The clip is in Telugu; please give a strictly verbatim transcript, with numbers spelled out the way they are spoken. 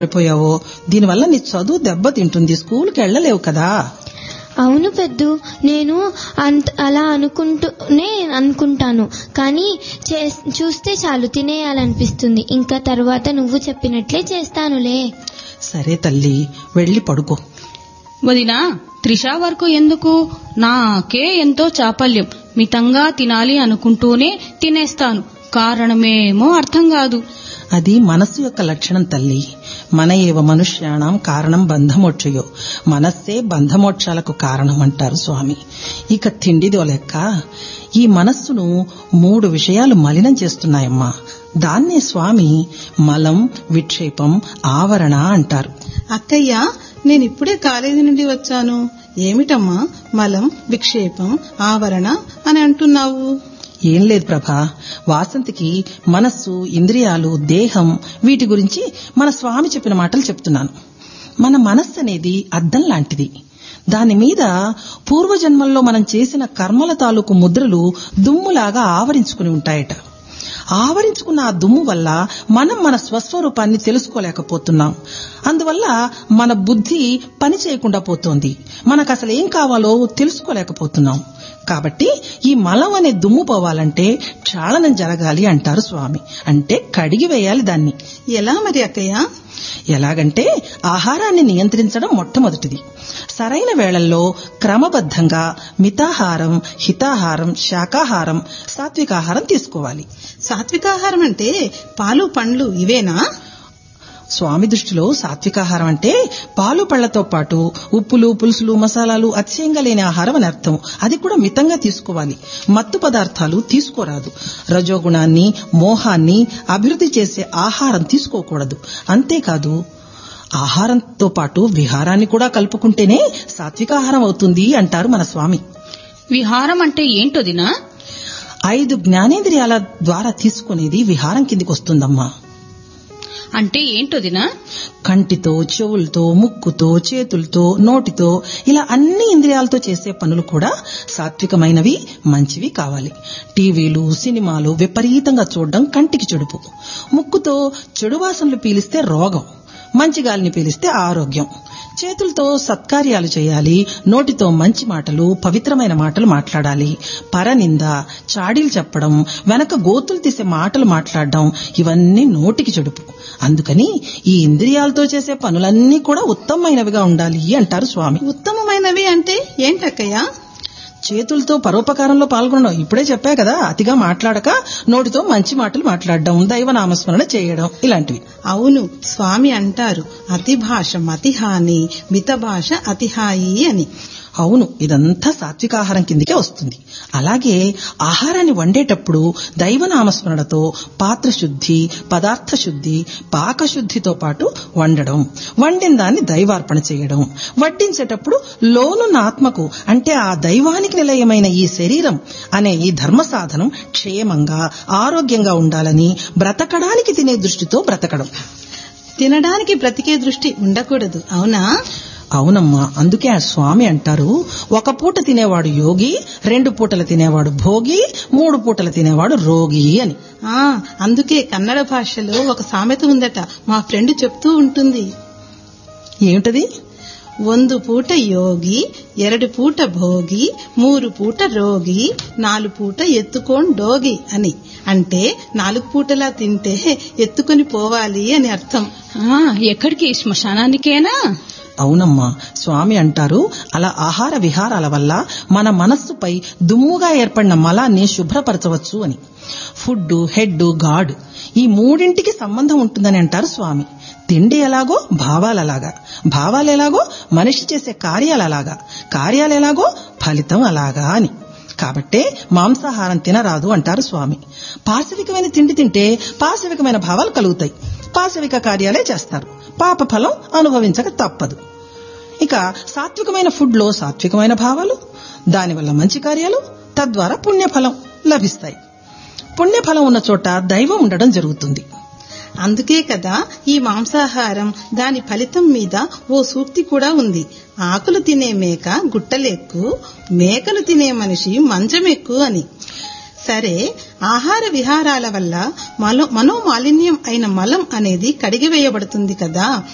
పడిపోయావో దీనివల్ల నీ చదువు దెబ్బతింటుంది, స్కూల్కి వెళ్ళలేవు కదా. అవును పెద్దు, నేను అంత అలా అనుకుంటూనే అనుకుంటాను, కానీ చూస్తే చాలు తినేయాలనిపిస్తుంది. ఇంకా తర్వాత నువ్వు చెప్పినట్లే చేస్తానులే. సరే తల్లి, వెళ్ళి పడుకో. వదినా, త్రిషా వరకు ఎందుకు? నాకే ఎంతో చాపల్యం, మితంగా తినాలి అనుకుంటూనే తినేస్తాను. కారణమేమో అర్థం కాదు. అది మనస్సు యొక్క లక్షణం తల్లి. మన ఏవ మనుష్యాణం కారణం బంధమోక్షయో, మనస్సే బంధమోక్షాలకు కారణం అంటారు స్వామి. ఇక తిండిదో లెక్క. ఈ మనస్సును మూడు విషయాలు మలినం చేస్తున్నాయమ్మా. దాన్నే స్వామి మలం, విక్షేపం, ఆవరణ అంటారు. అక్కయ్య, నేనిప్పుడే కాలేజీ నుండి వచ్చాను. ఏమిటమ్మా మలం, విక్షేపం, ఆవరణ అని అంటున్నావు? ఏం లేదు ప్రభా, వాసంతికి మనస్సు, ఇంద్రియాలు, దేహం వీటి గురించి మన స్వామి చెప్పిన మాటలు చెప్తున్నాను. మన మనస్సు అనేది అద్దం లాంటిది. దాని మీద పూర్వజన్మల్లో మనం చేసిన కర్మల తాలూకు ముద్రలు దుమ్ములాగా ఆవరించుకుని ఉంటాయట. ఆవరించుకున్న ఆ దుమ్ము వల్ల మనం మన స్వస్వరూపాన్ని తెలుసుకోలేకపోతున్నాం. అందువల్ల మన బుద్ధి పని చేయకుండా పోతోంది. మనకు అసలు ఏం కావాలో తెలుసుకోలేకపోతున్నాం. కాబట్టి ఈ మలం అనే దుమ్ము పోవాలంటే క్షాళనం జరగాలి అంటారు స్వామి. అంటే కడిగి వేయాలి దాన్ని. ఎలా మరి అక్కయ్య? ఎలాగంటే ఆహారాన్ని నియంత్రించడం మొట్టమొదటిది. సరైన వేళల్లో క్రమబద్ధంగా మితాహారం, హితాహారం, శాకాహారం, సాత్వికాహారం తీసుకోవాలి. సాత్వికాహారం అంటే పాలు, పండ్లు ఇవేనా? స్వామి దృష్టిలో సాత్వికాహారం అంటే పాలు పళ్లతో పాటు ఉప్పులు, పులుసులు, మసాలాలు అతిశయంగా లేని ఆహారం అని అర్థం. అది కూడా మితంగా తీసుకోవాలి. మత్తు పదార్థాలు తీసుకోరాదు. రజోగుణాన్ని, మోహాన్ని అభివృద్ధి చేసే ఆహారం తీసుకోకూడదు. అంతేకాదు, ఆహారంతో పాటు విహారాన్ని కూడా కలుపుకుంటేనే సాత్వికాహారం అవుతుంది అంటారు మన స్వామి. విహారం అంటే ఏంటోదినా? ఐదు జ్ఞానేంద్రియాల ద్వారా తీసుకునేది విహారం కిందికి వస్తుందమ్మా. అంటే ఏంటోదినా? కంటితో, చెవులతో, ముక్కుతో, చేతులతో, నోటితో, ఇలా అన్ని ఇంద్రియాలతో చేసే పనులు కూడా సాత్వికమైనవి, మంచివి కావాలి. టీవీలు, సినిమాలు విపరీతంగా చూడడం కంటికి చెడుపు. ముక్కుతో చెడు వాసనలు పీలిస్తే రోగం, మంచి గాలిని పీలిస్తే ఆరోగ్యం. చేతులతో సత్కార్యాలు చేయాలి. నోటితో మంచి మాటలు, పవిత్రమైన మాటలు మాట్లాడాలి. పరనింద, చాడీలు చెప్పడం, వెనక గోతులు తీసే మాటలు మాట్లాడడం ఇవన్నీ నోటికి చెడుపు. అందుకని ఈ ఇంద్రియాలతో చేసే పనులన్నీ కూడా ఉత్తమమైనవిగా ఉండాలి అంటారు స్వామి. ఉత్తమమైనవి అంటే ఏంటక్కయ్య? చేతులతో పరోపకారంలో పాల్గొనడం, ఇప్పుడే చెప్పా కదా. అతిగా మాట్లాడక నోటితో మంచి మాటలు మాట్లాడడం, దైవనామస్మరణ చేయడం, ఇలాంటివి. అవును, స్వామి అంటారు అతి భాష మతిహాని, మిత భాష అతిహాయి అని. అవును, ఇదంతా సాత్వికాహారం కిందికే వస్తుంది. అలాగే ఆహారాన్ని వండేటప్పుడు దైవనామస్మరణతో పాత్ర శుద్ధి, పదార్థ శుద్ధి, పాకశుద్ధితో పాటు వండడం, వండిన దాన్ని దైవార్పణ చేయడం, వడ్డించేటప్పుడు లోనున్న ఆత్మకు అంటే ఆ దైవానికి నిలయమైన ఈ శరీరం అనే ఈ ధర్మ సాధనం క్షేమంగా, ఆరోగ్యంగా ఉండాలని బ్రతకడానికి తినే దృష్టితో బ్రతకడం. తినడానికి బ్రతికే దృష్టి ఉండకూడదు, అవునా? అవునమ్మా. అందుకే ఆ స్వామి అంటారు, ఒక పూట తినేవాడు యోగి, రెండు పూటలు తినేవాడు భోగి, మూడు పూటలు తినేవాడు రోగి అని. ఆ అందుకే కన్నడ భాషలో ఒక సామెత ఉందట, మా ఫ్రెండ్ చెప్తూ ఉంటుంది. ఏమిటది? ಒಂದು పూట యోగి, ಎರಡು పూట భోగి, మూడు పూట రోగి, నాలుగు పూట ఎత్తుకోన్ డోగి అని. అంటే నాలుగు పూటలా తింటే ఎత్తుకొని పోవాలి అని అర్థం. ఎక్కడికి? శ్మశానానికేనా? అవునమ్మా. స్వామి అంటారు, అలా ఆహార విహారాల వల్ల మన మనస్సుపై దుమ్ముగా ఏర్పడిన మలాన్ని శుభ్రపరచవచ్చు అని. ఫుడ్, హెడ్, గాడ్ ఈ మూడింటికి సంబంధం ఉంటుందని అంటారు స్వామి. తిండి ఎలాగో భావాలలాగా, భావాలు ఎలాగో మనిషి చేసే కార్యాలలాగా, కార్యాలు ఎలాగో ఫలితం అలాగా అని. కాబట్టే మాంసాహారం తినరాదు అంటారు స్వామి. పాశవికమైన తిండి తింటే పాశవికమైన భావాలు కలుగుతాయి. పాశవిక కార్యాలే చేస్తారు. పాప ఫలం అనుభవించక తప్పదు. ఇక సాత్వికమైన ఫుడ్ లో సాత్వికమైన భావాలు, దానివల్ల మంచి కార్యాలు, తద్వారా పుణ్యఫలం లభిస్తాయి. పుణ్యఫలం ఉన్న చోట దైవం ఉండడం జరుగుతుంది. అందుకే కదా ఈ మాంసాహారం, దాని ఫలితం మీద ఓ సూక్తి కూడా ఉంది. ఆకులు తినే మేక గుట్టలెక్కు, మేకలు తినే మనిషి మంచమెక్కు అని. సరే, ఆహార విహారాల వల్ల మనోమాలిన్యం అయిన మలం అనేది కడిగివేయబడుతుంది కదా.